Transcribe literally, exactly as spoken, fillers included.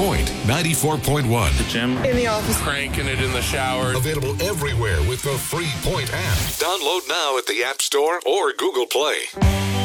Point ninety-four point one. The gym. In the office. Cranking it in the shower. Available everywhere with the free Point app. Download now at the App Store or Google Play.